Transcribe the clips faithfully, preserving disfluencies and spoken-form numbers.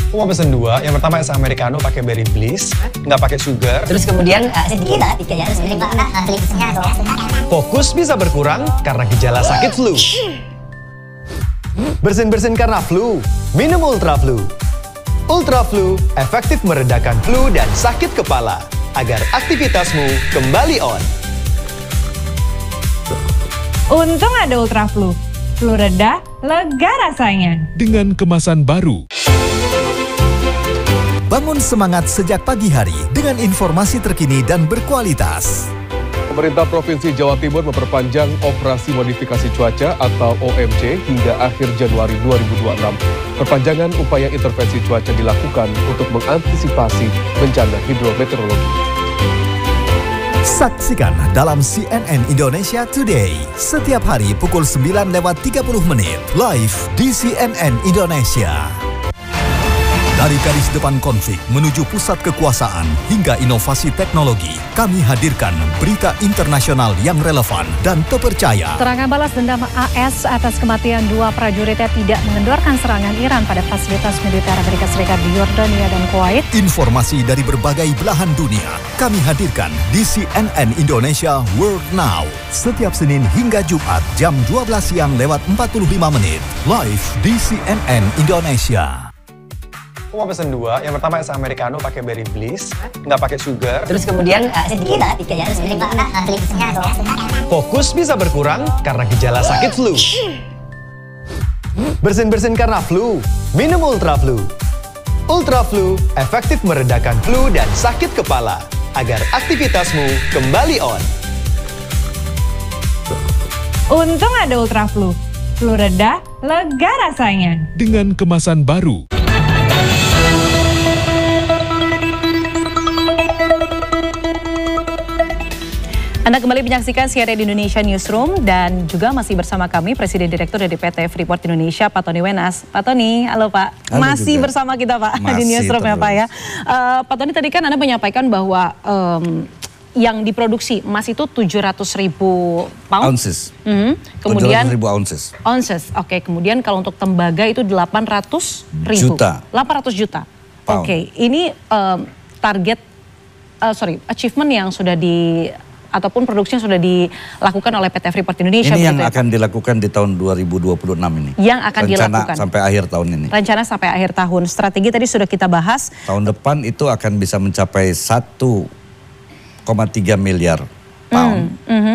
Aku mau pesen dua. Yang pertama es americano pakai berry bliss, nggak pakai sugar. Terus kemudian uh, sedikit banget dikit ya. Terus kemudian uh, kliknya Fokus bisa berkurang karena gejala sakit flu. Bersin-bersin karena flu, minum Ultra Flu. Ultra Flu efektif meredakan flu dan sakit kepala agar aktivitasmu kembali on. Untung ada Ultra Flu. Flu reda, lega rasanya. Dengan kemasan baru. Bangun semangat sejak pagi hari dengan informasi terkini dan berkualitas. Pemerintah Provinsi Jawa Timur memperpanjang operasi modifikasi cuaca atau O M C hingga akhir Januari dua ribu dua puluh enam. Perpanjangan upaya intervensi cuaca dilakukan untuk mengantisipasi bencana hidrometeorologi. Saksikan dalam C N N Indonesia Today setiap hari pukul sembilan lewat tiga puluh menit live di C N N Indonesia. Dari garis depan konflik menuju pusat kekuasaan hingga inovasi teknologi, kami hadirkan berita internasional yang relevan dan terpercaya. Serangan balas dendam A S atas kematian dua prajuritnya tidak mengendorkan serangan Iran pada fasilitas militer Amerika Serikat di Yordania dan Kuwait. Informasi dari berbagai belahan dunia kami hadirkan di C N N Indonesia World Now. Setiap Senin hingga Jumat jam dua belas siang lewat empat puluh lima menit live di C N N Indonesia. Aku mau pesen dua. Yang pertama es americano pakai berry bliss, nggak pakai sugar. Terus kemudian uh, sedikit banget dikit ya. Terus kemudian uh, kliknya Fokus bisa berkurang karena gejala sakit flu. Bersin-bersin karena flu, minum Ultra Flu. Ultra Flu efektif meredakan flu dan sakit kepala agar aktivitasmu kembali on. Untung ada Ultra Flu. Flu reda, lega rasanya. Dengan kemasan baru. Anda kembali menyaksikan C N N Indonesia Newsroom dan juga masih bersama kami Presiden Direktur dari P T Freeport Indonesia, Pak Tony Wenas. Pak Tony, halo Pak. Halo masih juga. bersama kita Pak Masih di Newsroom terus. ya Pak ya. Uh, Pak Tony tadi kan Anda menyampaikan bahwa um, yang diproduksi emas itu tujuh ratus ribu pound. Ounces. Mm-hmm. Kemudian tujuh ratus ribu ounces. Ounces, oke. Okay. Kemudian kalau untuk tembaga itu delapan ratus ribu. Juta. delapan ratus juta. Oke, okay. Ini um, target, uh, sorry, achievement yang sudah di ataupun produksi yang sudah dilakukan oleh P T Freeport Indonesia. Ini yang ya, akan dilakukan di tahun dua ribu dua puluh enam ini. Yang akan Rencana dilakukan. sampai akhir tahun ini. Rencana sampai akhir tahun. Strategi tadi sudah kita bahas. Tahun depan itu akan bisa mencapai satu koma tiga miliar pound mm, mm-hmm.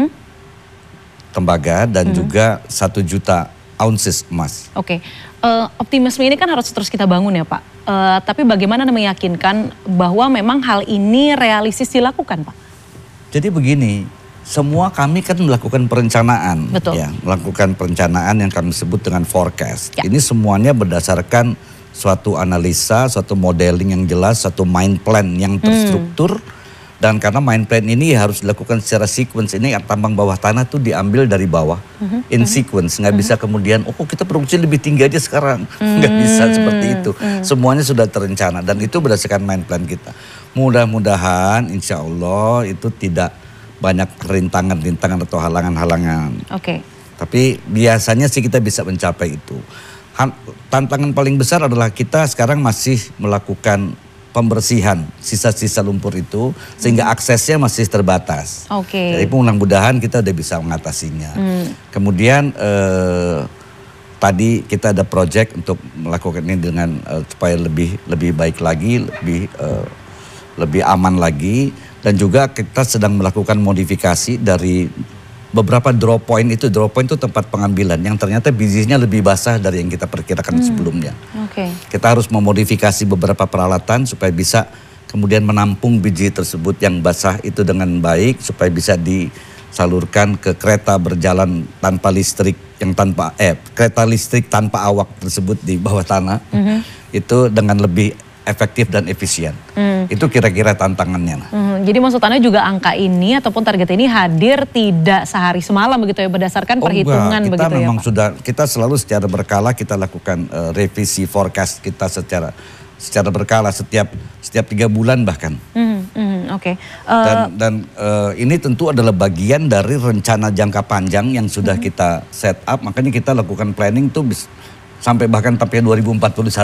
tembaga dan mm-hmm. juga satu juta ounces emas. Oke, okay. uh, optimisme ini kan harus terus kita bangun ya Pak. Uh, tapi bagaimana meyakinkan bahwa memang hal ini realistis dilakukan Pak? Jadi begini, semua kami kan melakukan perencanaan, Betul. ya, melakukan perencanaan yang kami sebut dengan forecast. Ya. Ini semuanya berdasarkan suatu analisa, suatu modeling yang jelas, suatu mind plan yang terstruktur. Hmm. Dan karena mind plan ini harus dilakukan secara sequence, ini tambang bawah tanah tuh diambil dari bawah, uh-huh. in sequence. Nggak uh-huh. bisa kemudian, oh kita produksi lebih tinggi aja sekarang. Uh-huh. Nggak bisa seperti itu. Uh-huh. Semuanya sudah terencana dan itu berdasarkan mind plan kita. Mudah-mudahan insya Allah itu tidak banyak rintangan-rintangan atau halangan-halangan. Oke. Okay. Tapi biasanya sih kita bisa mencapai itu. Tantangan paling besar adalah kita sekarang masih melakukan pembersihan sisa-sisa lumpur itu sehingga aksesnya masih terbatas. Oke. Okay. Jadi mudah-mudahan kita udah bisa mengatasinya. Hmm. Kemudian eh, tadi kita ada project untuk melakukan ini dengan eh, supaya lebih lebih baik lagi, lebih eh, lebih aman lagi dan juga kita sedang melakukan modifikasi dari beberapa draw point itu. Draw point itu tempat pengambilan yang ternyata bijinya lebih basah dari yang kita perkirakan hmm. sebelumnya. Okay. Kita harus memodifikasi beberapa peralatan supaya bisa kemudian menampung biji tersebut yang basah itu dengan baik supaya bisa disalurkan ke kereta berjalan tanpa listrik yang tanpa eh kereta listrik tanpa awak tersebut di bawah tanah. Mm-hmm. Itu dengan lebih efektif dan efisien. Hmm. Itu kira-kira tantangannya. Hmm, jadi maksud Anda juga angka ini ataupun target ini hadir tidak sehari semalam begitu ya, berdasarkan oh, perhitungan enggak. Kita begitu memang ya Pak? sudah, kita selalu secara berkala kita lakukan uh, revisi forecast kita secara secara berkala setiap setiap tiga bulan bahkan. Hmm, hmm, Oke. Okay. Uh, dan dan uh, ini tentu adalah bagian dari rencana jangka panjang yang sudah hmm. kita set up. Makanya kita lakukan planning tuh bis, sampai bahkan sampai dua ribu empat puluh satu.